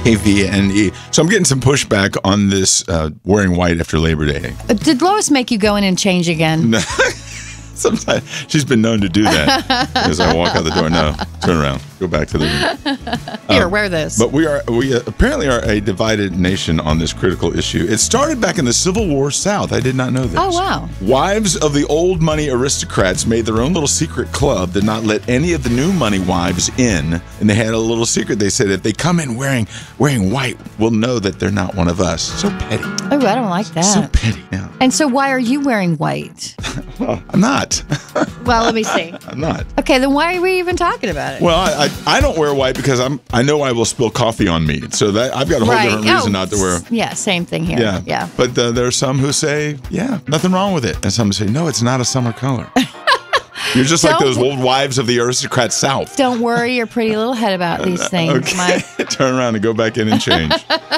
AVNE. So I'm getting some pushback on this wearing white after Labor Day. Did Lois make you go in and change again? No. Sometimes she's been known to do that. As I walk out the door, no, turn around, go back to the room. Here, wear this. But we apparently are a divided nation on this critical issue. It started back in the Civil War South. I did not know this. Oh, wow. Wives of the old money aristocrats made their own little secret club, did not let any of the new money wives in. And they had a little secret. They said if they come in wearing white, we'll know that they're not one of us. So petty. Oh, I don't like that. So petty. Yeah. And so why are you wearing white? Well, I'm not. Well, let me see. I'm not. Okay, then why are we even talking about it? Well, I don't wear white because I know I will spill coffee on me. So that I've got a whole different reason not to wear. Yeah, same thing here. Yeah. But there are some who say, yeah, nothing wrong with it. And some say, no, it's not a summer color. You're just like those old wives of the aristocrat South. Don't worry your pretty little head about these things, okay. Mike. Turn around and go back in and change.